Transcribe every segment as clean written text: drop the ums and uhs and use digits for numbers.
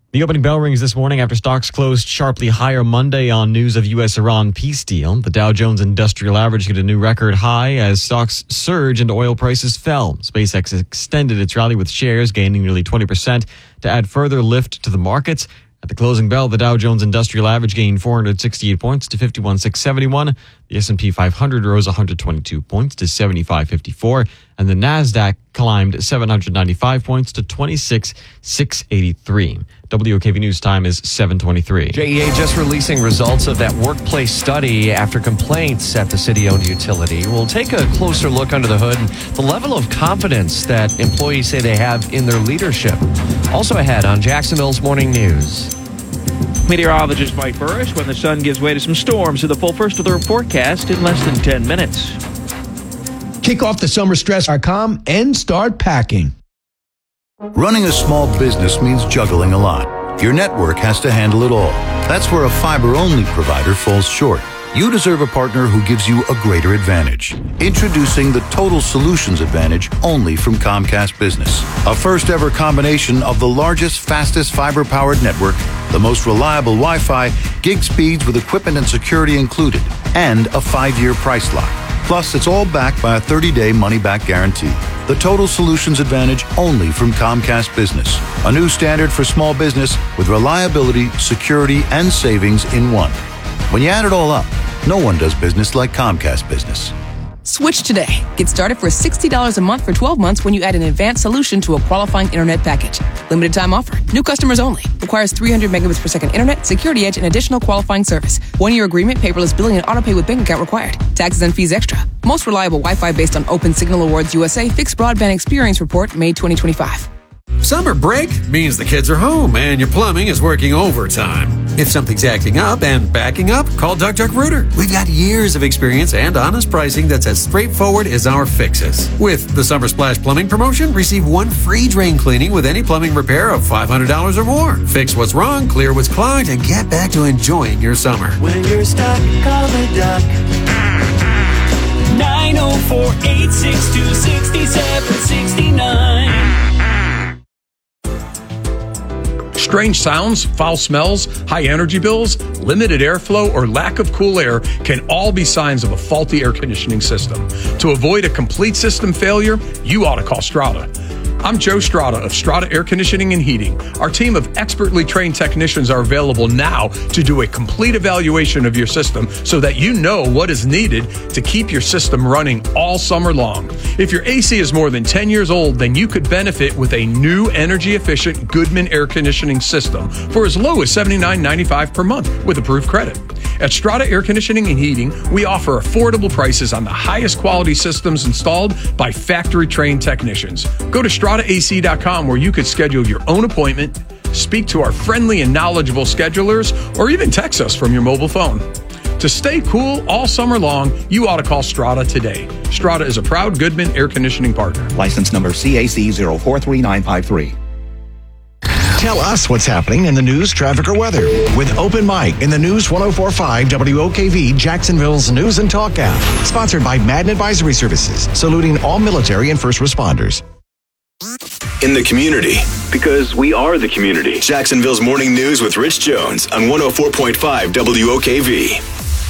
The opening bell rings this morning after stocks closed sharply higher Monday on news of U.S.-Iran peace deal. The Dow Jones Industrial Average hit a new record high as stocks surged and oil prices fell. SpaceX extended its rally with shares gaining nearly 20% to add further lift to the markets. At the closing bell, the Dow Jones Industrial Average gained 468 points to 51,671. The S&P 500 rose 122 points to 75,54. And the NASDAQ climbed 795 points to 26,683. WOKV News time is 7:23. JEA just releasing results of that workplace study after complaints at the city-owned utility. We'll take a closer look under the hood and the level of confidence that employees say they have in their leadership. Also ahead on Jacksonville's Morning News. Meteorologist Mike Burrish when the sun gives way to some storms. To the full first of the forecast in less than 10 minutes. Kick off the summer stress.com and start packing. Running a small business means juggling a lot. Your network has to handle it all. That's where a fiber-only provider falls short. You deserve a partner who gives you a greater advantage. Introducing the Total Solutions Advantage only from Comcast Business. A first-ever combination of the largest, fastest fiber-powered network, the most reliable Wi-Fi, gig speeds with equipment and security included, and a 5-year price lock. Plus, it's all backed by a 30-day money-back guarantee. The Total Solutions Advantage only from Comcast Business. A new standard for small business with reliability, security, and savings in one. When you add it all up, no one does business like Comcast Business. Switch today. Get started for $60 a month for 12 months when you add an advanced solution to a qualifying internet package. Limited time offer. New customers only. Requires 300 megabits per second internet, security edge, and additional qualifying service. 1-year agreement, paperless billing, and autopay with bank account required. Taxes and fees extra. Most reliable Wi-Fi based on Open Signal Awards USA Fixed Broadband Experience Report, May 2025. Summer break means the kids are home and your plumbing is working overtime. If something's acting up and backing up, call Duck Duck Rooter. We've got years of experience and honest pricing that's as straightforward as our fixes. With the Summer Splash Plumbing promotion, receive 1 free drain cleaning with any plumbing repair of $500 or more. Fix what's wrong, clear what's clogged, and get back to enjoying your summer. When you're stuck, call the Duck. 904-862-6769. Strange sounds, foul smells, high energy bills, limited airflow, or lack of cool air can all be signs of a faulty air conditioning system. To avoid a complete system failure, you ought to call Strata. I'm Joe Strata of Strata Air Conditioning and Heating. Our team of expertly trained technicians are available now to do a complete evaluation of your system so that you know what is needed to keep your system running all summer long. If your AC is more than 10 years old, then you could benefit with a new energy-efficient Goodman air conditioning system for as low as $79.95 per month with approved credit. At Strata Air Conditioning and Heating, we offer affordable prices on the highest quality systems installed by factory-trained technicians. Go to StrataAC.com where you could schedule your own appointment, speak to our friendly and knowledgeable schedulers, or even text us from your mobile phone. To stay cool all summer long, you ought to call Strata today. Strata is a proud Goodman air conditioning partner. License number CAC 043953. Tell us what's happening in the news, traffic, or weather with Open Mic in the News 104.5 WOKV Jacksonville's News and Talk app. Sponsored by Madden Advisory Services, saluting all military and first responders. In the community, because we are the community. Jacksonville's Morning News with Rich Jones on 104.5 WOKV.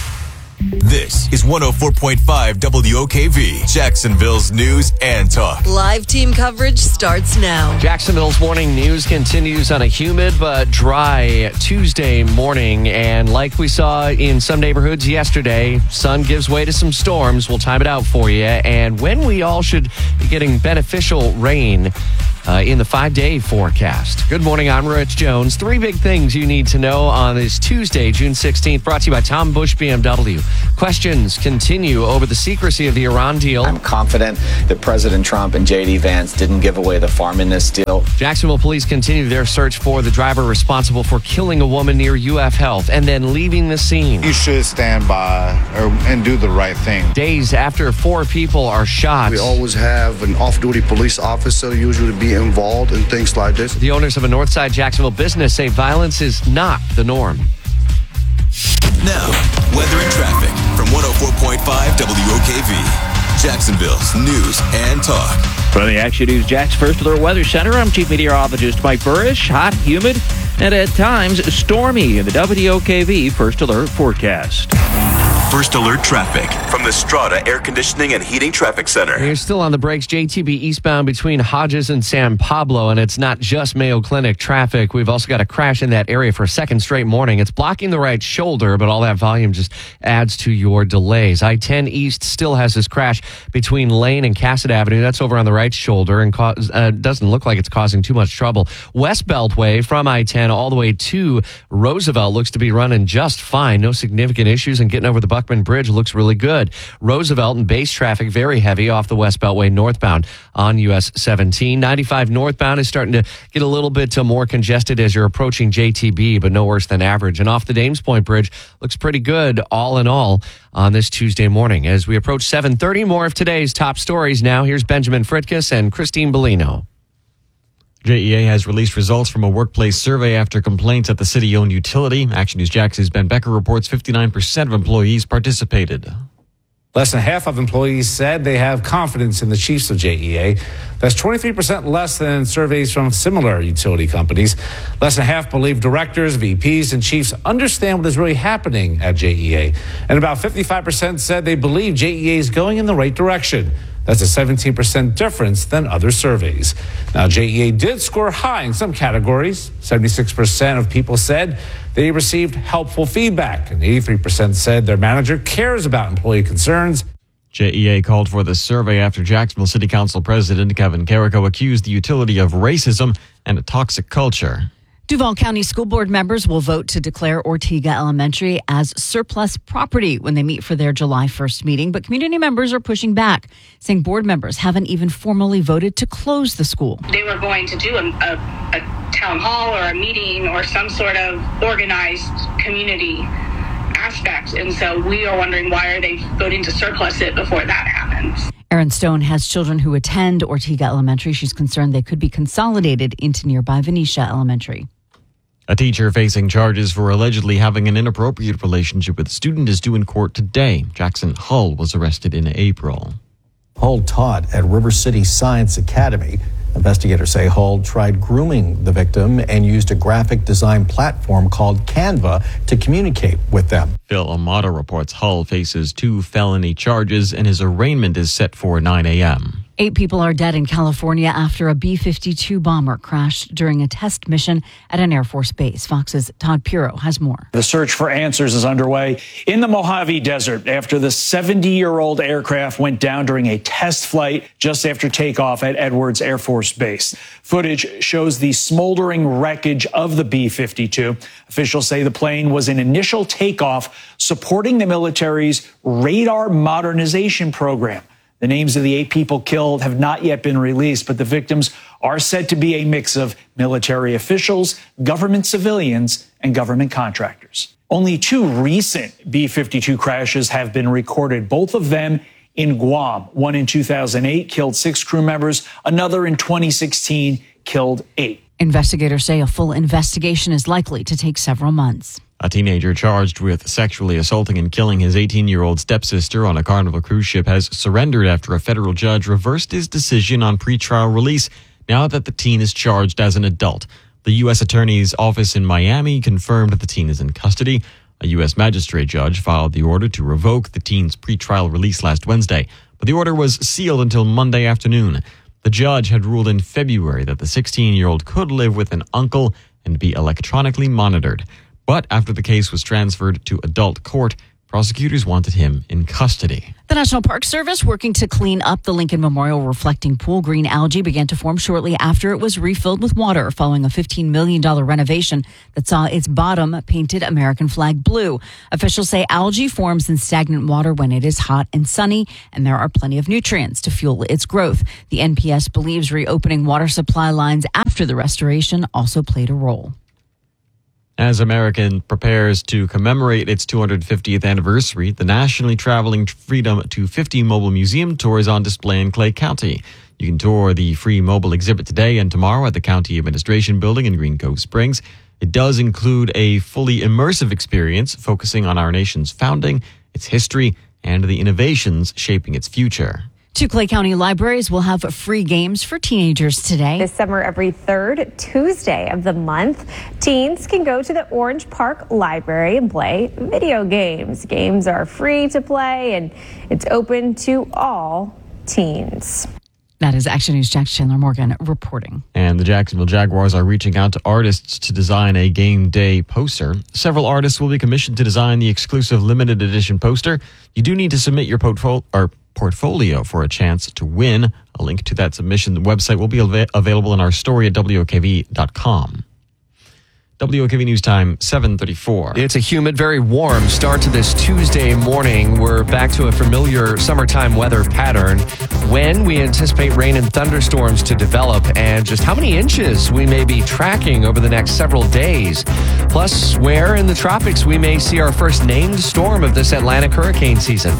This is 104.5 WOKV, Jacksonville's News and Talk. Live team coverage starts now. Jacksonville's Morning News continues on a humid but dry Tuesday morning. And like we saw in some neighborhoods yesterday, sun gives way to some storms. We'll time it out for you. And when we all should be getting beneficial rain in the 5-day forecast. Good morning, I'm Rich Jones. 3 big things you need to know on this Tuesday, June 16th, brought to you by Tom Bush BMW. Questions continue over the secrecy of the Iran deal. I'm confident that President Trump and J.D. Vance didn't give away the farm in this deal. Jacksonville police continue their search for the driver responsible for killing a woman near UF Health and then leaving the scene. You should stand by and do the right thing. Days after 4 people are shot. We always have an off-duty police officer usually be involved in things like this. The owners of a Northside Jacksonville business say violence is not the norm. Now, weather and traffic from 104.5 WOKV, Jacksonville's News and Talk. From the Action News Jax First Alert Weather Center, I'm Chief Meteorologist Mike Burrish. Hot, humid, And at times, stormy in the WOKV First Alert forecast. First Alert traffic from the Strata Air Conditioning and Heating Traffic Center. You're still on the brakes. JTB eastbound between Hodges and San Pablo, and it's not just Mayo Clinic traffic. We've also got a crash in that area for a second straight morning. It's blocking the right shoulder, but all that volume just adds to your delays. I-10 East still has this crash between Lane and Cassett Avenue. That's over on the right shoulder and doesn't look like it's causing too much trouble. West Beltway from I-10 all the way to Roosevelt looks to be running just fine. No significant issues, and getting over the Buckman Bridge looks really good. Roosevelt and base traffic very heavy off the West Beltway northbound on US 17. 95 northbound is starting to get a little bit more congested as you're approaching JTB, but no worse than average. And off the Dames Point Bridge looks pretty good all in all on this Tuesday morning. As we approach 7:30, more of today's top stories now. Here's Benjamin Fritkus and Christine Bellino. JEA has released results from a workplace survey after complaints at the city-owned utility. Action News Jax's Ben Becker reports 59% of employees participated. Less than half of employees said they have confidence in the chiefs of JEA. That's 23% less than surveys from similar utility companies. Less than half believe directors, VPs, and chiefs understand what is really happening at JEA. And about 55% said they believe JEA is going in the right direction. That's a 17% difference than other surveys. Now, JEA did score high in some categories. 76% of people said they received helpful feedback, and 83% said their manager cares about employee concerns. JEA called for the survey after Jacksonville City Council President Kevin Carrico accused the utility of racism and a toxic culture. Duval County School Board members will vote to declare Ortega Elementary as surplus property when they meet for their July 1st meeting. But community members are pushing back, saying board members haven't even formally voted to close the school. They were going to do a town hall or a meeting or some sort of organized community aspect. And so we are wondering, why are they voting to surplus it before that happens? Erin Stone has children who attend Ortega Elementary. She's concerned they could be consolidated into nearby Venetia Elementary. A teacher facing charges for allegedly having an inappropriate relationship with a student is due in court today. Jackson Hull was arrested in April. Hull taught at River City Science Academy. Investigators say Hull tried grooming the victim and used a graphic design platform called Canva to communicate with them. Phil Amato reports Hull faces 2 felony charges and his arraignment is set for 9 a.m. 8 people are dead in California after a B-52 bomber crashed during a test mission at an Air Force base. Fox's Todd Piro has more. The search for answers is underway in the Mojave Desert after the 70-year-old aircraft went down during a test flight just after takeoff at Edwards Air Force Base. Footage shows the smoldering wreckage of the B-52. Officials say the plane was in initial takeoff supporting the military's radar modernization program. The names of the 8 people killed have not yet been released, but the victims are said to be a mix of military officials, government civilians, and government contractors. Only 2 recent B-52 crashes have been recorded, both of them in Guam. One in 2008 killed 6 crew members. Another in 2016 killed 8. Investigators say a full investigation is likely to take several months. A teenager charged with sexually assaulting and killing his 18-year-old stepsister on a Carnival cruise ship has surrendered after a federal judge reversed his decision on pretrial release now that the teen is charged as an adult. The U.S. Attorney's Office in Miami confirmed the teen is in custody. A U.S. magistrate judge filed the order to revoke the teen's pretrial release last Wednesday, but the order was sealed until Monday afternoon. The judge had ruled in February that the 16-year-old could live with an uncle and be electronically monitored. But after the case was transferred to adult court, prosecutors wanted him in custody. The National Park Service, working to clean up the Lincoln Memorial reflecting pool, green algae began to form shortly after it was refilled with water following a $15 million renovation that saw its bottom painted American flag blue. Officials say algae forms in stagnant water when it is hot and sunny, and there are plenty of nutrients to fuel its growth. The NPS believes reopening water supply lines after the restoration also played a role. As America prepares to commemorate its 250th anniversary, the nationally traveling Freedom 250 Mobile Museum tour is on display in Clay County. You can tour the free mobile exhibit today and tomorrow at the County Administration Building in Green Cove Springs. It does include a fully immersive experience focusing on our nation's founding, its history, and the innovations shaping its future. Two Clay County libraries will have free games for teenagers today. This summer, every third Tuesday of the month, teens can go to the Orange Park Library and play video games. Games are free to play, and it's open to all teens. That is Action News' Jack Chandler Morgan reporting. And the Jacksonville Jaguars are reaching out to artists to design a game day poster. Several artists will be commissioned to design the exclusive limited edition poster. You do need to submit your portfolio for a chance to win. A link to that submission website will be available in our story at WOKV.com. WOKV News Time, 7:34. It's a humid, very warm start to this Tuesday morning. We're back to a familiar summertime weather pattern. When we anticipate rain and thunderstorms to develop, and just how many inches we may be tracking over the next several days. Plus, where in the tropics we may see our first named storm of this Atlantic hurricane season.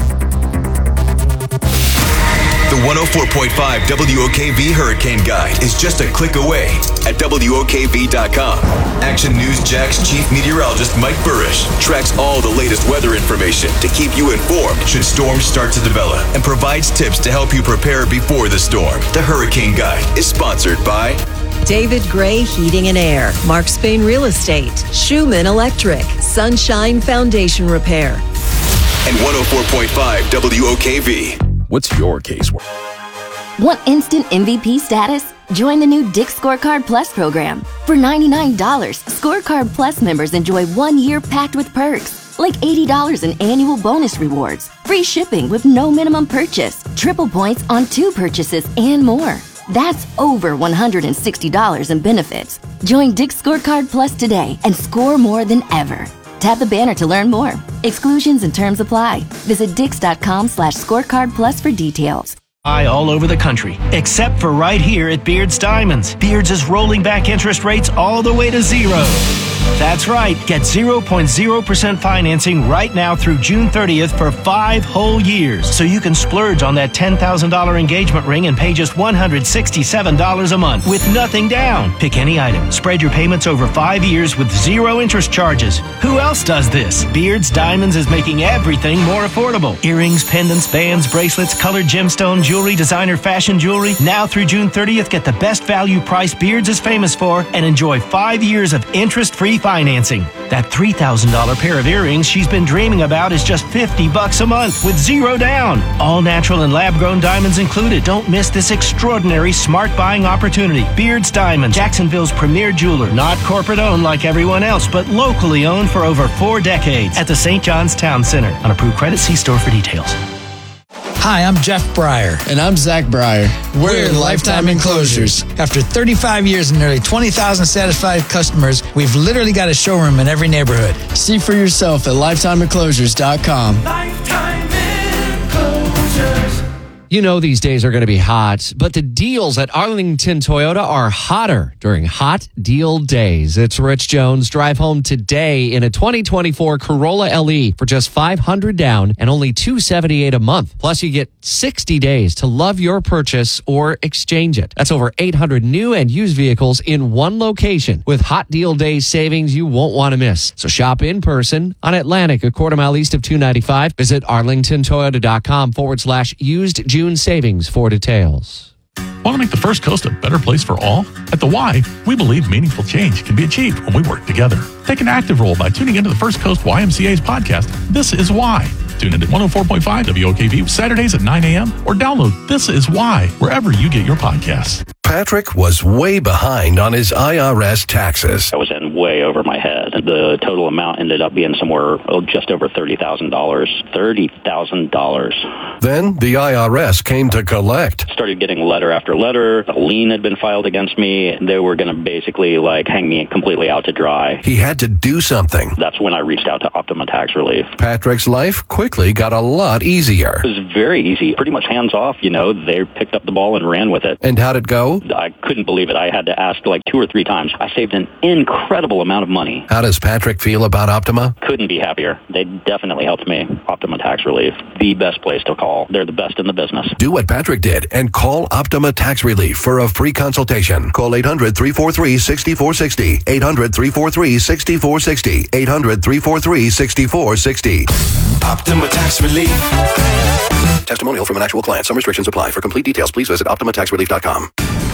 The 104.5 WOKV Hurricane Guide is just a click away at WOKV.com. Action News Jack's chief meteorologist Mike Burrish tracks all the latest weather information to keep you informed should storms start to develop and provides tips to help you prepare before the storm. The Hurricane Guide is sponsored by David Gray Heating and Air, Mark Spain Real Estate, Schumann Electric, Sunshine Foundation Repair, and 104.5 WOKV. What's your case worth? Want instant MVP status? Join the new Dick's Scorecard Plus program. For $99, Scorecard Plus members enjoy 1 year packed with perks, like $80 in annual bonus rewards, free shipping with no minimum purchase, triple points on 2 purchases, and more. That's over $160 in benefits. Join Dick's Scorecard Plus today and score more than ever. Tap the banner to learn more. Exclusions and terms apply. Visit Dix.com/scorecard plus for details. All over the country, except for right here at Beards Diamonds. Beards is rolling back interest rates all the way to 0. That's right. Get 0.0% financing right now through June 30th for 5 whole years. So you can splurge on that $10,000 engagement ring and pay just $167 a month with nothing down. Pick any item. Spread your payments over 5 years with 0 interest charges. Who else does this? Beards Diamonds is making everything more affordable. Earrings, pendants, bands, bracelets, colored gemstone jewelry, designer fashion jewelry. Now through June 30th, get the best value price Beards is famous for and enjoy 5 years of interest-free financing. That $3,000 pair of earrings she's been dreaming about is just $50 a month with 0 down. All natural and lab-grown diamonds included. Don't miss this extraordinary smart buying opportunity. Beards Diamonds, Jacksonville's premier jeweler. Not corporate-owned like everyone else, but locally owned for over 4 decades at the St. John's Town Center. On approved credit, see store for details. Hi, I'm Jeff Breyer. And I'm Zach Breyer. We're Lifetime Enclosures. After 35 years and nearly 20,000 satisfied customers, we've literally got a showroom in every neighborhood. See for yourself at LifetimeEnclosures.com. Lifetime Enclosures. You know these days are going to be hot, but the deals at Arlington Toyota are hotter during Hot Deal Days. It's Rich Jones. Drive home today in a 2024 Corolla LE for just $500 down and only $278 a month. Plus, you get 60 days to love your purchase or exchange it. That's over 800 new and used vehicles in one location with Hot Deal Days savings you won't want to miss. So shop in person on Atlantic, a quarter mile east of 295. Visit arlingtontoyota.com/used June savings for details. Want to make the First Coast a better place for all? At The Y, we believe meaningful change can be achieved when we work together. Take an active role by tuning into the First Coast YMCA's podcast, This Is Why. Tune in at 104.5 WOKV Saturdays at 9 a.m. or download This Is Why wherever you get your podcasts. Patrick was way behind on his IRS taxes. I was in way over my head. The total amount ended up being somewhere just over $30,000. $30,000. Then the IRS came to collect. Started getting letter after letter. A lien had been filed against me. They were going to basically hang me completely out to dry. He had to do something. That's when I reached out to Optima Tax Relief. Patrick's life quickly got a lot easier. It was very easy. Pretty much hands off, They picked up the ball and ran with it. And how'd it go? I couldn't believe it. I had to ask 2 or 3 times. I saved an incredible incredible amount of money. How does Patrick feel about Optima? Couldn't be happier. They definitely helped me. Optima Tax Relief, the best place to call. They're the best in the business. Do what Patrick did and call Optima Tax Relief for a free consultation. Call 800-343-6460. 800-343-6460. 800-343-6460. Optima Tax Relief. Testimonial from an actual client. Some restrictions apply. For complete details, please visit OptimaTaxRelief.com.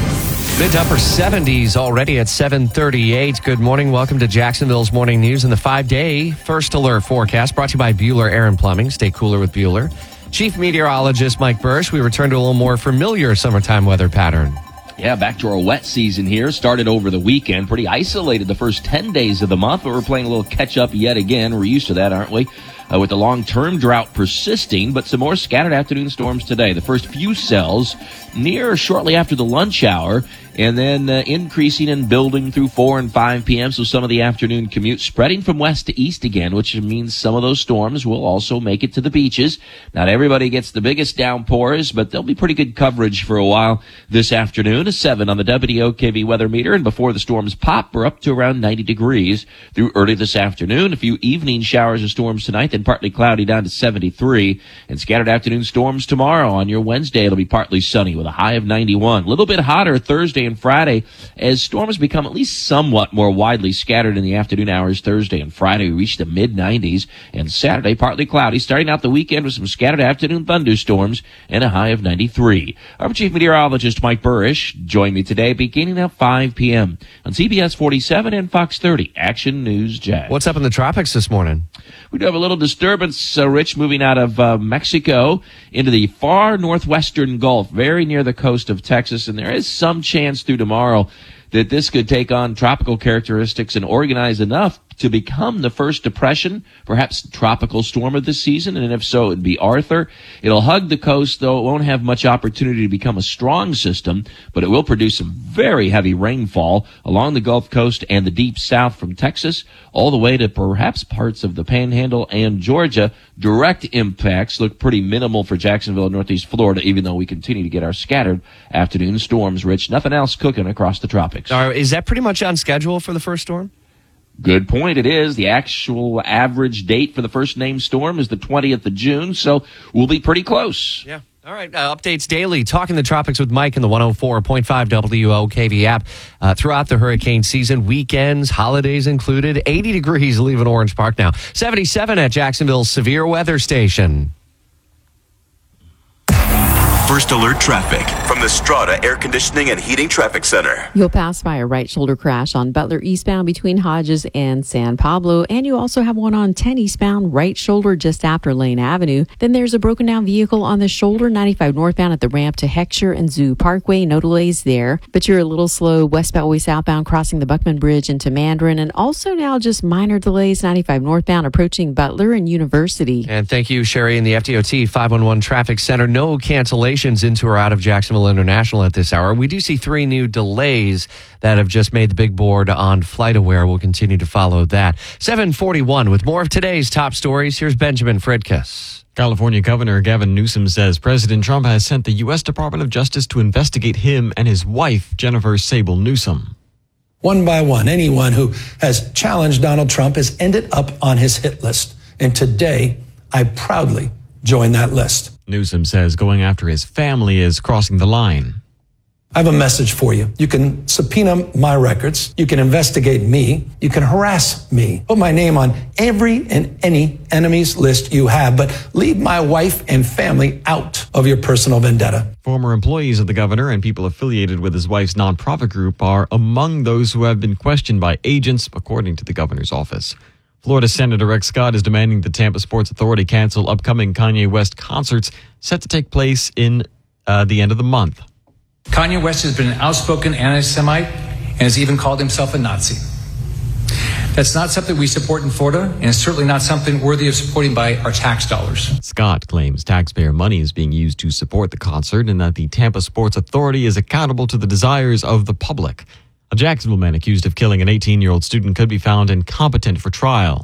Mid to upper 70s already at 7:38. Good morning. Welcome to Jacksonville's Morning News and the 5-day First Alert forecast brought to you by Bueller Air and Plumbing. Stay cooler with Bueller. Chief Meteorologist Mike Bursch, we return to a little more familiar summertime weather pattern. Yeah, back to our wet season here. Started over the weekend. Pretty isolated the first 10 days of the month, but we're playing a little catch-up yet again. We're used to that, aren't we? With the long-term drought persisting, but some more scattered afternoon storms today. The first few cells near shortly after the lunch hour, and then increasing and building through 4 and 5 p.m., so some of the afternoon commute spreading from west to east again, which means some of those storms will also make it to the beaches. Not everybody gets the biggest downpours, but there'll be pretty good coverage for a while this afternoon. A 7 on the WOKV weather meter, and before the storms pop, we're up to around 90 degrees through early this afternoon. A few evening showers or storms tonight, then partly cloudy down to 73, and scattered afternoon storms tomorrow. On your Wednesday, it'll be partly sunny with a high of 91. A little bit hotter Thursday and Friday as storms become at least somewhat more widely scattered in the afternoon hours. Thursday and Friday, we reach the mid-90s, and Saturday, partly cloudy, starting out the weekend with some scattered afternoon thunderstorms and a high of 93. Our Chief Meteorologist Mike Burrish joined me today beginning at 5 p.m. on CBS 47 and Fox 30. Action News Jack. What's up in the tropics this morning? We do have a little disturbance, Rich, moving out of Mexico into the far northwestern Gulf, very near the coast of Texas, and there is some chance through tomorrow that this could take on tropical characteristics and organize enough to become the first depression, perhaps tropical storm of the season, and if so, it'd be Arthur. It'll hug the coast, though it won't have much opportunity to become a strong system, but it will produce some very heavy rainfall along the Gulf Coast and the deep south from Texas all the way to perhaps parts of the Panhandle and Georgia. Direct impacts look pretty minimal for Jacksonville and Northeast Florida, even though we continue to get our scattered afternoon storms, Rich. Nothing else cooking across the tropics. Is that pretty much on schedule for the first storm? Good point. It is. The actual average date for the first named storm is the 20th of June, so we'll be pretty close. Yeah. All right. Updates daily. Talking the tropics with Mike in the 104.5 WOKV app throughout the hurricane season, weekends, holidays included. 80 degrees leaving Orange Park now. 77 at Jacksonville's severe weather station. First Alert traffic from the Strata Air Conditioning and Heating Traffic Center. You'll pass by a right shoulder crash on Butler eastbound between Hodges and San Pablo, and you also have one on 10 eastbound right shoulder just after Lane Avenue. Then there's a broken down vehicle on the shoulder 95 northbound at the ramp to Heckscher and Zoo Parkway. No delays there, but you're a little slow westbound southbound crossing the Buckman Bridge into Mandarin, and also now just minor delays 95 northbound approaching Butler and University. And thank you, Sherry, in the FDOT 511 Traffic Center. No cancellations into or out of Jacksonville International at this hour. We do see 3 new delays that have just made the big board on FlightAware. We'll continue to follow that. 7:41 with more of today's top stories. Here's Benjamin Fridkus. California Governor Gavin Newsom says President Trump has sent the U.S. Department of Justice to investigate him and his wife, Jennifer Sable Newsom. One by one, anyone who has challenged Donald Trump has ended up on his hit list. And today, I proudly join that list. Newsom says going after his family is crossing the line. I have a message for you. You can subpoena my records. You can investigate me. You can harass me. Put my name on every and any enemy's list you have, but leave my wife and family out of your personal vendetta. Former employees of the governor and people affiliated with his wife's nonprofit group are among those who have been questioned by agents, according to the governor's office. Florida Senator Rick Scott is demanding the Tampa Sports Authority cancel upcoming Kanye West concerts set to take place in the end of the month. Kanye West has been an outspoken anti-Semite and has even called himself a Nazi. That's not something we support in Florida, and it's certainly not something worthy of supporting by our tax dollars. Scott claims taxpayer money is being used to support the concert and that the Tampa Sports Authority is accountable to the desires of the public. A Jacksonville man accused of killing an 18-year-old student could be found incompetent for trial.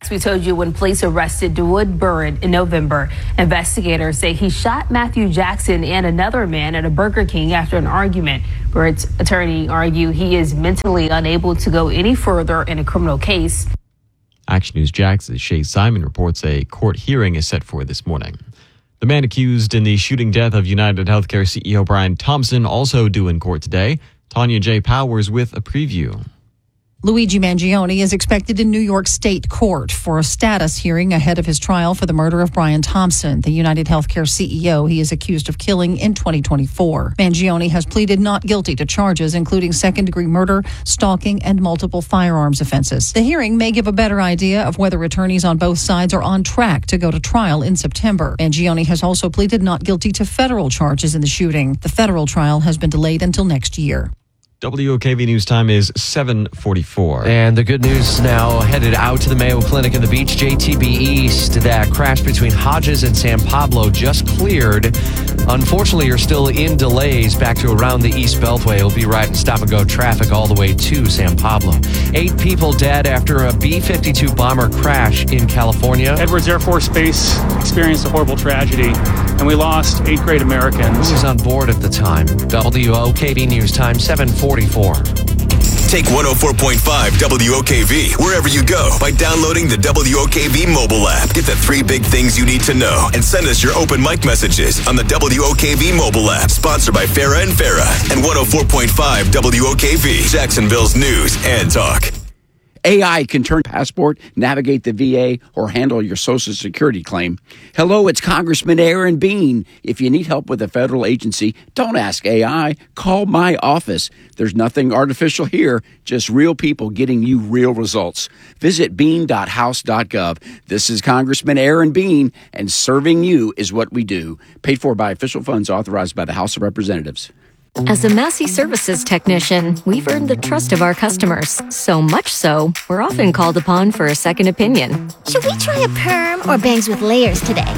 We told you when police arrested DeWood Burrett in November, investigators say he shot Matthew Jackson and another man at a Burger King after an argument. Burrett's attorney argued he is mentally unable to go any further in a criminal case. Action News Jax's Shay Simon reports a court hearing is set for this morning. The man accused in the shooting death of United Healthcare CEO Brian Thompson also due in court today. Tanya J. Powers with a preview. Luigi Mangione is expected in New York State Court for a status hearing ahead of his trial for the murder of Brian Thompson, the United Healthcare CEO he is accused of killing in 2024. Mangione has pleaded not guilty to charges including second-degree murder, stalking, and multiple firearms offenses. The hearing may give a better idea of whether attorneys on both sides are on track to go to trial in September. Mangione has also pleaded not guilty to federal charges in the shooting. The federal trial has been delayed until next year. WOKV News Time is 7:44. And the good news now headed out to the Mayo Clinic in the Beach JTB East. That crash between Hodges and San Pablo just cleared. Unfortunately, you're still in delays back to around the East Beltway. It'll be right in stop-and-go traffic all the way to San Pablo. 8 people dead after a B-52 bomber crash in California. Edwards Air Force Base experienced a horrible tragedy, and we lost 8 great Americans. Who was on board at the time? WOKV News Time, 7:44. Take 104.5 WOKV wherever you go by downloading the WOKV mobile app. Get the 3 big things you need to know and send us your open mic messages on the WOKV mobile app. Sponsored by Farah and Farah and 104.5 WOKV, Jacksonville's news and talk. AI can turn passport, navigate the VA, or handle your Social Security claim. Hello, it's Congressman Aaron Bean. If you need help with a federal agency, don't ask AI. Call my office. There's nothing artificial here, just real people getting you real results. Visit bean.house.gov. This is Congressman Aaron Bean, and serving you is what we do. Paid for by official funds authorized by the House of Representatives. As a Massey Services technician, we've earned the trust of our customers. So much so, we're often called upon for a second opinion. Should we try a perm or bangs with layers today?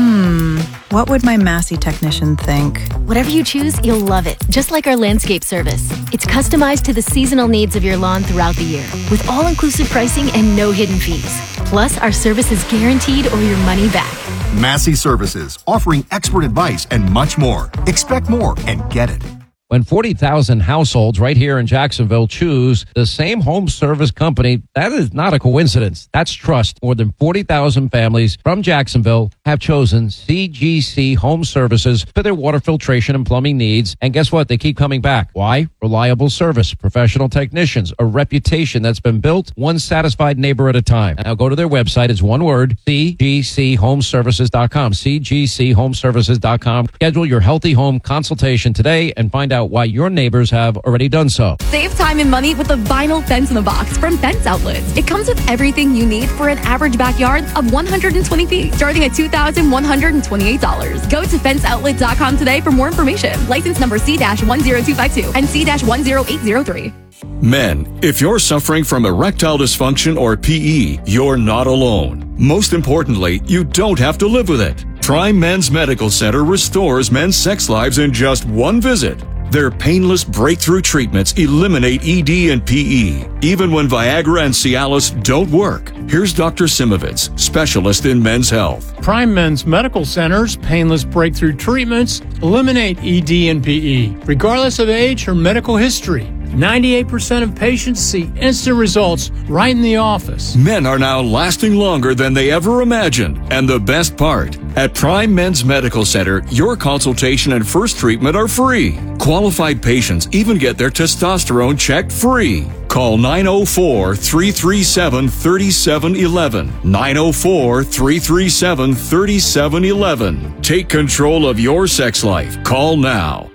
What would my Massey technician think? Whatever you choose, you'll love it. Just like our landscape service. It's customized to the seasonal needs of your lawn throughout the year, with all-inclusive pricing and no hidden fees. Plus, our service is guaranteed or your money back. Massey Services, offering expert advice and much more. Expect more and get it. When 40,000 households right here in Jacksonville choose the same home service company, that is not a coincidence. That's trust. More than 40,000 families from Jacksonville have chosen CGC Home Services for their water filtration and plumbing needs. And guess what? They keep coming back. Why? Reliable service, professional technicians, a reputation that's been built one satisfied neighbor at a time. Now go to their website. It's one word, cgchomeservices.com, cgchomeservices.com. Schedule your healthy home consultation today and find out why your neighbors have already done so. Save time and money with the vinyl fence in the box from Fence Outlets. It comes with everything you need for an average backyard of 120 feet, starting at $2,128. Go to fenceoutlet.com today for more information. License number C-10252 and C-10803. Men, if you're suffering from erectile dysfunction or PE, you're not alone. Most importantly, you don't have to live with it. Prime Men's Medical Center restores men's sex lives in just one visit. Their painless breakthrough treatments eliminate ED and PE, even when Viagra and Cialis don't work. Here's Dr. Simovitz, specialist in men's health. Prime Men's Medical Center's painless breakthrough treatments eliminate ED and PE, regardless of age or medical history. 98% of patients see instant results right in the office. Men are now lasting longer than they ever imagined. And the best part, at Prime Men's Medical Center, your consultation and first treatment are free. Qualified patients even get their testosterone checked free. Call 904-337-3711. 904-337-3711. Take control of your sex life. Call now.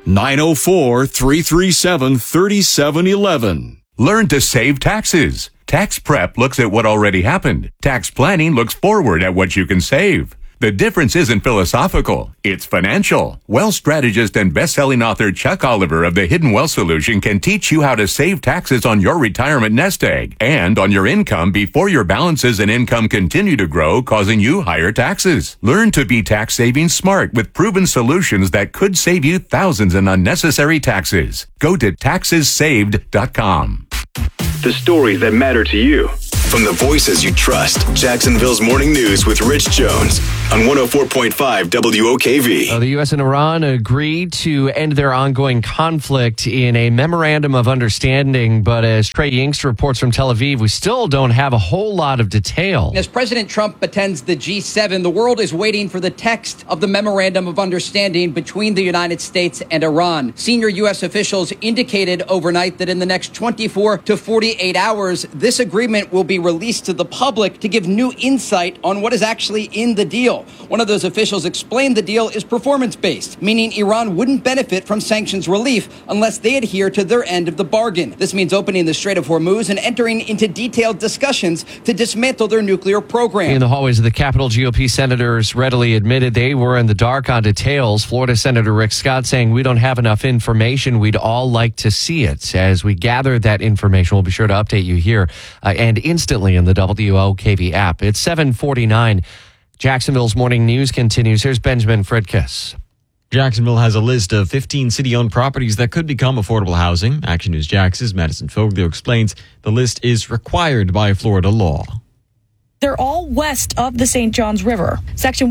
904-337-3711. Learn to save taxes. Tax prep looks at what already happened. Tax planning looks forward at what you can save. The difference isn't philosophical, it's financial. Wealth strategist and best-selling author Chuck Oliver of the Hidden Wealth Solution can teach you how to save taxes on your retirement nest egg and on your income before your balances and income continue to grow, causing you higher taxes. Learn to be tax-saving smart with proven solutions that could save you thousands in unnecessary taxes. Go to taxessaved.com. The stories that matter to you. from the voices you trust. Jacksonville's Morning News with Rich Jones on 104.5 WOKV. The U.S. and Iran agreed to end their ongoing conflict in a memorandum of understanding, but as Trey Yingst reports from Tel Aviv, we still don't have a whole lot of detail. As President Trump attends the G7, the world is waiting for the text of the memorandum of understanding between the United States and Iran. Senior U.S. officials indicated overnight that in the next 24 to 48 hours, this agreement will be released to the public to give new insight on what is actually in the deal. One of those officials explained the deal is performance-based, meaning Iran wouldn't benefit from sanctions relief unless they adhere to their end of the bargain. This means opening the Strait of Hormuz and entering into detailed discussions to dismantle their nuclear program. In the hallways of the Capitol, GOP senators readily admitted they were in the dark on details. Florida Senator Rick Scott saying, "We don't have enough information. We'd all like to see it." As we gather that information, we'll be sure to update you here and instantly in the WOKV app. It's 7:49. Jacksonville's Morning News continues. Here's Benjamin Fridkiss. Jacksonville has a list of 15 city-owned properties that could become affordable housing. Action News Jax's Madison Foglio explains the list is required by Florida law. They're all west of the St. Johns River. Section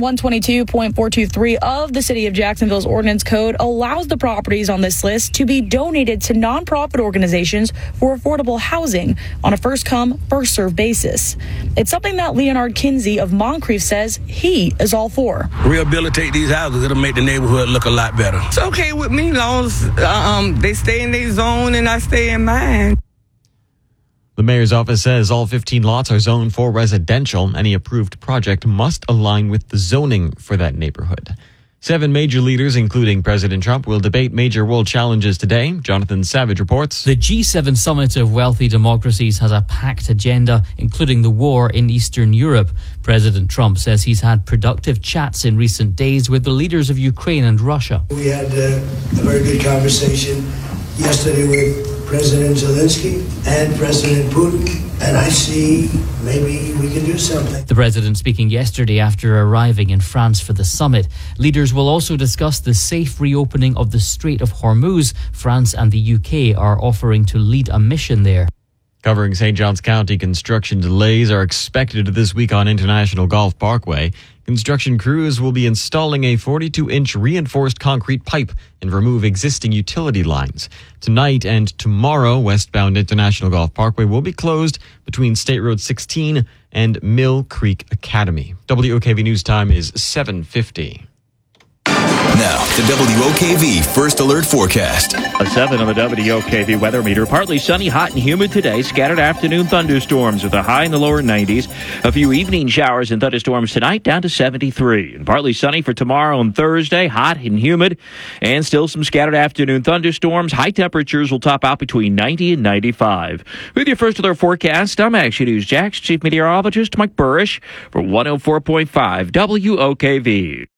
122.423 of the City of Jacksonville's Ordinance Code allows the properties on this list to be donated to nonprofit organizations for affordable housing on a first-come, first-served basis. It's something that Leonard Kinsey of Moncrief says he is all for. Rehabilitate these houses. It'll make the neighborhood look a lot better. It's okay with me, long as they stay in their zone and I stay in mine. The mayor's office says all 15 lots are zoned for residential. Any approved project must align with the zoning for that neighborhood. 7 major leaders, including President Trump, will debate major world challenges today. Jonathan Savage reports. The G7 summit of wealthy democracies has a packed agenda, including the war in Eastern Europe. President Trump says he's had productive chats in recent days with the leaders of Ukraine and Russia. We had a very good conversation yesterday with President Zelensky and President Putin, and I see maybe we can do something. The president speaking yesterday after arriving in France for the summit. Leaders will also discuss the safe reopening of the Strait of Hormuz. France and the UK are offering to lead a mission there. Covering St. Johns County, construction delays are expected this week on International Golf Parkway. Construction crews will be installing a 42-inch reinforced concrete pipe and remove existing utility lines. Tonight and tomorrow, westbound International Golf Parkway will be closed between State Road 16 and Mill Creek Academy. WOKV News Time is 7:50. Now, the WOKV First Alert Forecast. A 7 on the WOKV weather meter. Partly sunny, hot and humid today. Scattered afternoon thunderstorms with a high in the lower 90s. A few evening showers and thunderstorms tonight down to 73. And partly sunny for tomorrow and Thursday. Hot and humid. And still some scattered afternoon thunderstorms. High temperatures will top out between 90 and 95. With your First Alert Forecast, I'm Action News Jax Chief Meteorologist Mike Burrish for 104.5 WOKV.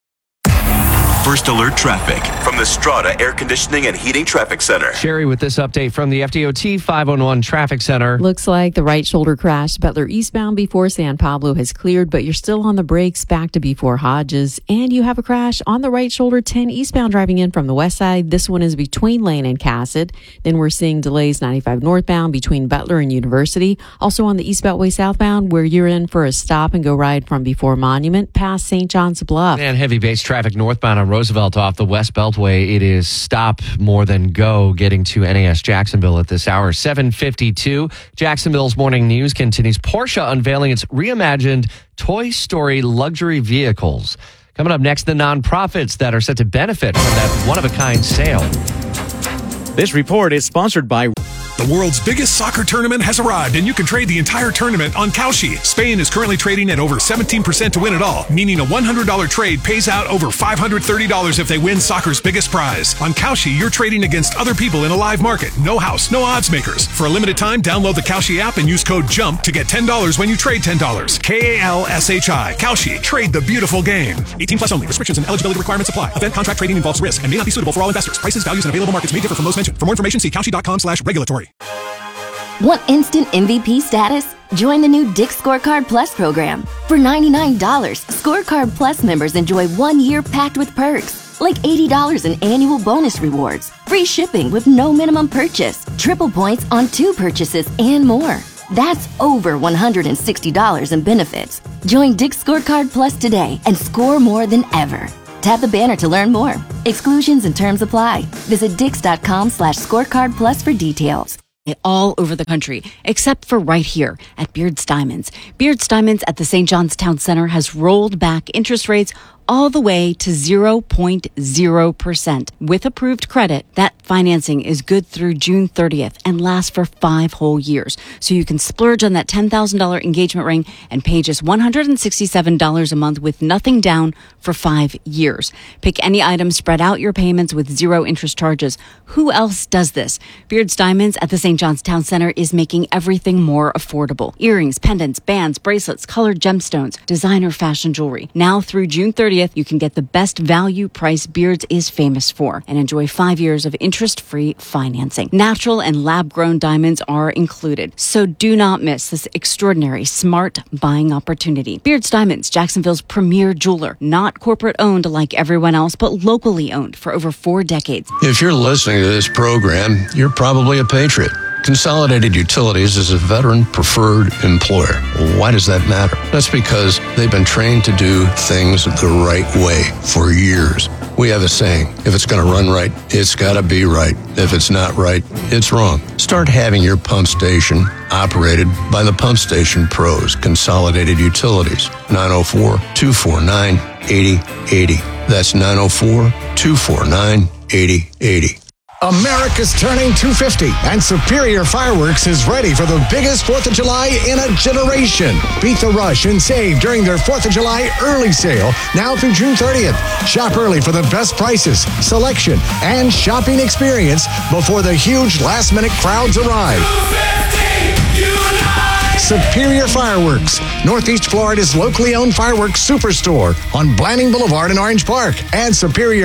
First Alert Traffic from the Strata Air Conditioning and Heating Traffic Center. Sherry with this update from the FDOT 511 Traffic Center. Looks like the right shoulder crash Butler eastbound before San Pablo has cleared, but you're still on the brakes back to before Hodges. And you have a crash on the right shoulder 10 eastbound driving in from the west side. This one is between Lane and Cassett. Then we're seeing delays 95 northbound between Butler and University. Also on the East Beltway southbound where you're in for a stop and go ride from before Monument past St. John's Bluff. And heavy base traffic northbound on Roosevelt off the West Beltway. It is stop more than go getting to NAS Jacksonville at this hour. 7:52. Jacksonville's Morning News continues. Porsche unveiling its reimagined Toy Story luxury vehicles. Coming up next, the nonprofits that are set to benefit from that one-of-a-kind sale. This report is sponsored by... The world's biggest soccer tournament has arrived, and you can trade the entire tournament on Kalshi. Spain is currently trading at over 17% to win it all, meaning a $100 trade pays out over $530 if they win soccer's biggest prize. On Kalshi, you're trading against other people in a live market. No house, no odds makers. For a limited time, download the Kalshi app and use code JUMP to get $10 when you trade $10. Kalshi. Kalshi. Trade the beautiful game. 18 plus only. Restrictions and eligibility requirements apply. Event contract trading involves risk and may not be suitable for all investors. Prices, values, and available markets may differ from those mentioned. For more information, see Kalshi.com/regulatory. Want instant MVP status? Join the new Dick's Scorecard Plus program. For $99, Scorecard Plus members enjoy 1 year packed with perks, like $80 in annual bonus rewards, free shipping with no minimum purchase, triple points on 2 purchases, and more. That's over $160 in benefits. Join Dick's Scorecard Plus today and score more than ever. Tap the banner to learn more. Exclusions and terms apply. Visit Dix.com/scorecard plus for details. All over the country, except for right here at Beards Diamonds. Beards Diamonds at the St. John's Town Center has rolled back interest rates all the way to 0.0%. With approved credit, that financing is good through June 30th and lasts for 5 whole years. So you can splurge on that $10,000 engagement ring and pay just $167 a month with nothing down for 5 years. Pick any item, spread out your payments with 0 interest charges. Who else does this? Beards Diamonds at the St. John's Town Center is making everything more affordable. Earrings, pendants, bands, bracelets, colored gemstones, designer fashion jewelry. Now through June 30th, you can get the best value price Beards is famous for and enjoy 5 years of interest-free financing. Natural and lab-grown diamonds are included. So do not miss this extraordinary smart buying opportunity. Beards Diamonds, Jacksonville's premier jeweler. Not corporate owned like everyone else, but locally owned for over 4 decades. If you're listening to this program, you're probably a patriot. Consolidated Utilities is a veteran-preferred employer. Why does that matter? That's because they've been trained to do things the right way for years. We have a saying, if it's going to run right, it's got to be right. If it's not right, it's wrong. Start having your pump station operated by the Pump Station Pros, Consolidated Utilities, 904-249-8080. That's 904-249-8080. America's turning 250, and Superior Fireworks is ready for the biggest 4th of July in a generation. Beat the rush and save during their 4th of July early sale now through June 30th. Shop early for the best prices, selection, and shopping experience before the huge last-minute crowds arrive. Superior Fireworks, Northeast Florida's locally owned fireworks superstore on Blanding Boulevard in Orange Park, and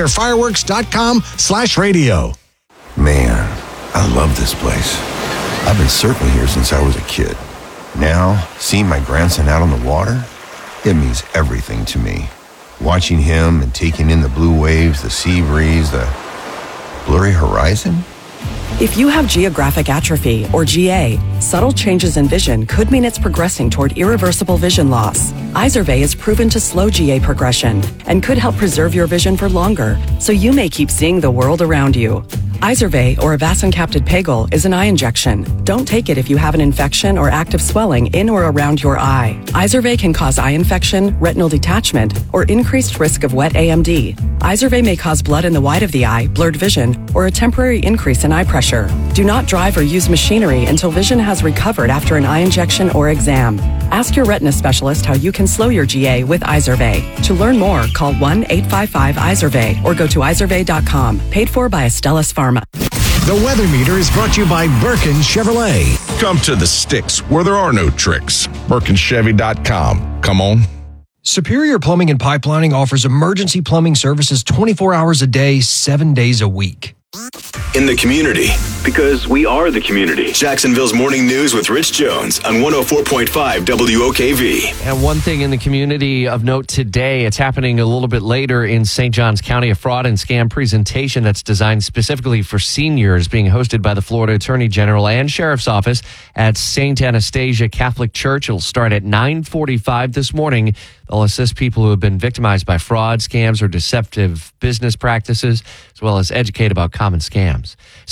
superiorfireworks.com/radio. Man, I love this place. I've been surfing here since I was a kid. Now, seeing my grandson out on the water, it means everything to me. Watching him and taking in the blue waves, the sea breeze, the blurry horizon. If you have geographic atrophy, or GA, subtle changes in vision could mean it's progressing toward irreversible vision loss. Izervay is proven to slow GA progression and could help preserve your vision for longer, so you may keep seeing the world around you. Izervay, or avacincaptad pegol, is an eye injection. Don't take it if you have an infection or active swelling in or around your eye. Izervay can cause eye infection, retinal detachment, or increased risk of wet AMD. Izervay may cause blood in the white of the eye, blurred vision, or a temporary increase in eye pressure. Do not drive or use machinery until vision has recovered after an eye injection or exam. Ask your retina specialist how you can slow your GA with Izervay. To learn more, call 1-855-IZERVAY or go to izervay.com. Paid for by Astellas Pharma. The Weather Meter is brought to you by Birkin Chevrolet. Come to the sticks where there are no tricks. BirkinChevy.com. Come on. Superior Plumbing and Pipelining offers emergency plumbing services 24 hours a day, 7 days a week. In the community, because we are the community. Jacksonville's Morning News with Rich Jones on 104.5 WOKV. And one thing in the community of note today, it's happening a little bit later in St. Johns County, a fraud and scam presentation that's designed specifically for seniors, being hosted by the Florida Attorney General and Sheriff's Office at St. Anastasia Catholic Church. It'll start at 9:45 this morning. They'll assist people who have been victimized by fraud, scams, or deceptive business practices, as well as educate about common scams.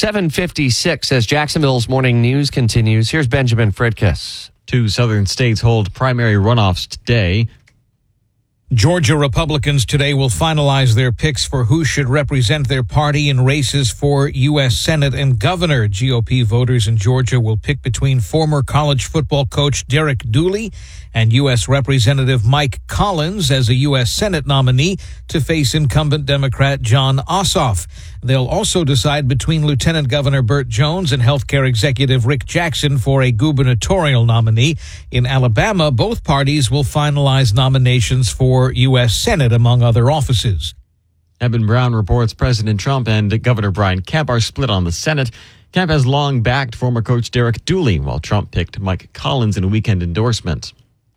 7:56 as Jacksonville's Morning News continues. Here's Benjamin Fridkiss. 2 southern states hold primary runoffs today. Georgia Republicans today will finalize their picks for who should represent their party in races for U.S. Senate and governor. GOP voters in Georgia will pick between former college football coach Derek Dooley and U.S. Representative Mike Collins as a U.S. Senate nominee to face incumbent Democrat Jon Ossoff. They'll also decide between Lieutenant Governor Burt Jones and healthcare executive Rick Jackson for a gubernatorial nominee. In Alabama, both parties will finalize nominations for U.S. Senate, among other offices. Eben Brown reports President Trump and Governor Brian Kemp are split on the Senate. Kemp has long backed former coach Derek Dooley, while Trump picked Mike Collins in a weekend endorsement.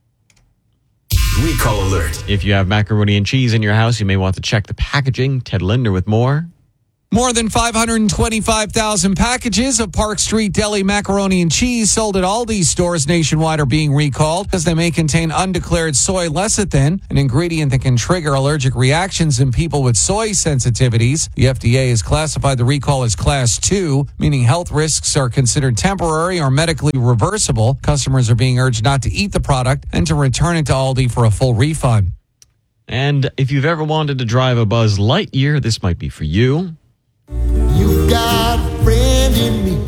Recall alert. If you have macaroni and cheese in your house, you may want to check the packaging. Ted Linder with more. More than 525,000 packages of Park Street Deli macaroni and cheese sold at Aldi stores nationwide are being recalled because they may contain undeclared soy lecithin, an ingredient that can trigger allergic reactions in people with soy sensitivities. The FDA has classified the recall as Class 2, meaning health risks are considered temporary or medically reversible. Customers are being urged not to eat the product and to return it to Aldi for a full refund. And if you've ever wanted to drive a Buzz Lightyear, this might be for you. You got a friend in me.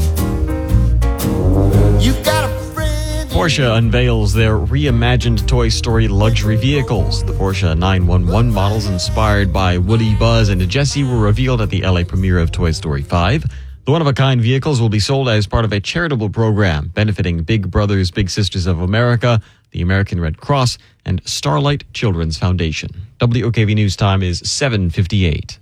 You got a friend. Porsche unveils their reimagined Toy Story luxury vehicles. The Porsche 911 models inspired by Woody, Buzz, and Jessie were revealed at the LA premiere of Toy Story 5. The one-of-a-kind vehicles will be sold as part of a charitable program benefiting Big Brothers Big Sisters of America, the American Red Cross, and Starlight Children's Foundation. WOKV News Time is 7:58.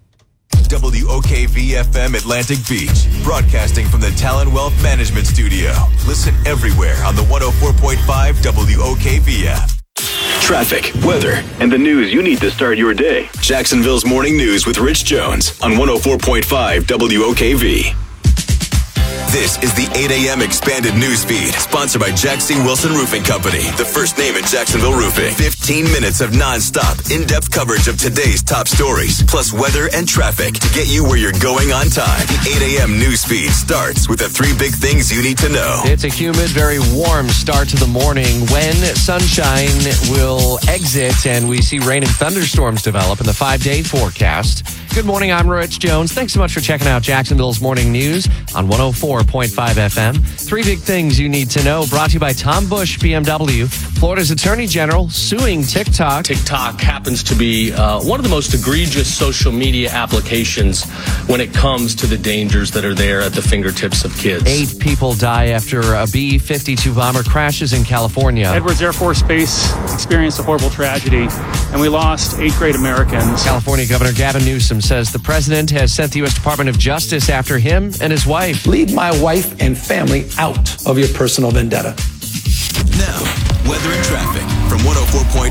WOKV-FM Atlantic Beach, broadcasting from the Talon Wealth Management Studio. Listen everywhere on the 104.5 WOKV app. Traffic, weather, and the news you need to start your day. Jacksonville's Morning News with Rich Jones on 104.5 WOKV. This is the 8 a.m. expanded news feed, sponsored by Jack C. Wilson Roofing Company, the first name in Jacksonville roofing. 15 minutes of nonstop, in-depth coverage of today's top stories, plus weather and traffic to get you where you're going on time. The 8 a.m. news feed starts with the 3 big things you need to know. It's a humid, very warm start to the morning when sunshine will exit and we see rain and thunderstorms develop in the 5-day forecast. Good morning, I'm Rich Jones. Thanks so much for checking out Jacksonville's Morning News on 104.5 FM. 3 big things you need to know, brought to you by Tom Busch BMW, Florida's Attorney General, suing TikTok. TikTok happens to be one of the most egregious social media applications when it comes to the dangers that are there at the fingertips of kids. 8 people die after a B-52 bomber crashes in California. Edwards Air Force Base experienced a horrible tragedy, and we lost 8 great Americans. California Governor Gavin Newsom says the president has sent the U.S. Department of Justice after him and his wife. Leave my wife and family out of your personal vendetta. Now, weather and traffic from 104.5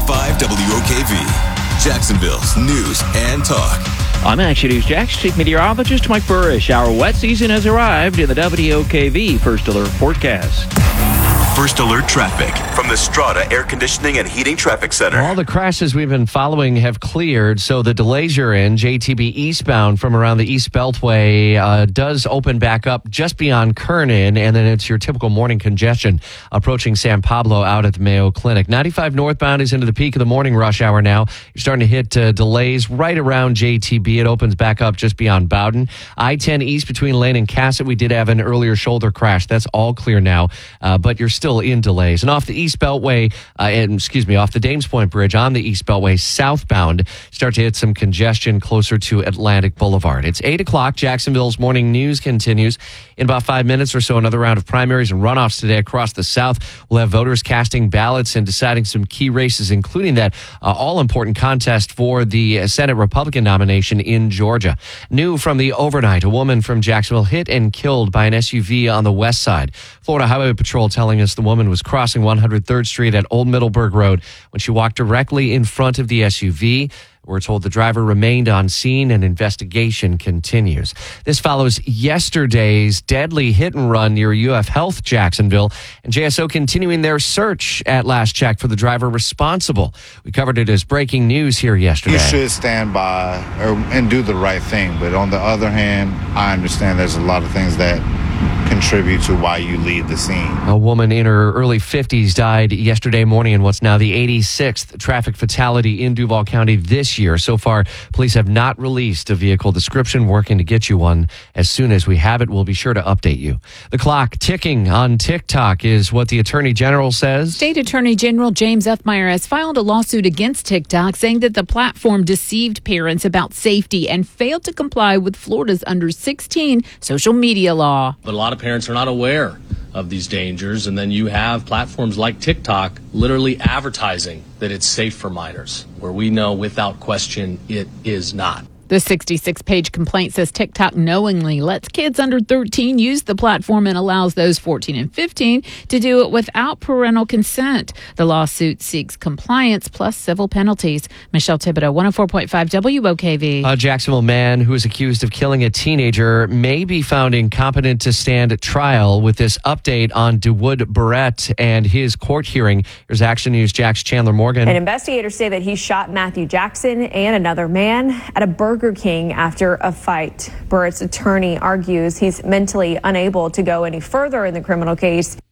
WOKV, Jacksonville's news and talk. I'm Action News Jax Chief Meteorologist Mike Burrish. Our wet season has arrived in the WOKV First Alert Forecast. First Alert traffic from the Strata Air Conditioning and Heating Traffic Center. All the crashes we've been following have cleared, so the delays you're in, JTB eastbound from around the East Beltway, does open back up just beyond Kernan, and then it's your typical morning congestion approaching San Pablo out at the Mayo Clinic. 95 northbound is into the peak of the morning rush hour now. You're starting to hit delays right around JTB. It opens back up just beyond Bowden. I-10 east between Lane and Cassett, we did have an earlier shoulder crash. That's all clear now, but you're still in delays. And off the East Beltway, off the Dames Point Bridge on the East Beltway southbound, start to hit some congestion closer to Atlantic Boulevard. It's 8 o'clock. Jacksonville's Morning News continues. In about 5 minutes or so, another round of primaries and runoffs today across the South. We'll have voters casting ballots and deciding some key races, including that all-important contest for the Senate Republican nomination in Georgia. New from the overnight, a woman from Jacksonville hit and killed by an SUV on the west side. Florida Highway Patrol telling us the woman was crossing 103rd Street at Old Middleburg Road when she walked directly in front of the SUV. We're told the driver remained on scene and investigation continues. This follows yesterday's deadly hit and run near UF Health Jacksonville, and JSO continuing their search at last check for the driver responsible. We covered it as breaking news here yesterday. You should stand by and do the right thing, but on the other hand, I understand there's a lot of things that contribute to why you leave the scene. A woman in her early 50s died yesterday morning in what's now the 86th traffic fatality in Duval County this year. So far, police have not released a vehicle description, working to get you one. As soon as we have it, we'll be sure to update you. The clock ticking on TikTok is what the Attorney General says. State Attorney General James F. Meyer has filed a lawsuit against TikTok, saying that the platform deceived parents about safety and failed to comply with Florida's under 16 social media law. But a lot of parents are not aware of these dangers, and then you have platforms like TikTok literally advertising that it's safe for minors, where we know without question it is not. The 66-page complaint says TikTok knowingly lets kids under 13 use the platform and allows those 14 and 15 to do it without parental consent. The lawsuit seeks compliance plus civil penalties. Michelle Thibodeau, 104.5 WOKV. A Jacksonville man who is accused of killing a teenager may be found incompetent to stand trial with this update on DeWood Barrett and his court hearing. Here's Action News Jack's Chandler Morgan. And investigators say that he shot Matthew Jackson and another man at a Burger King after a fight. Barrett's attorney argues he's mentally unable to go any further in the criminal case.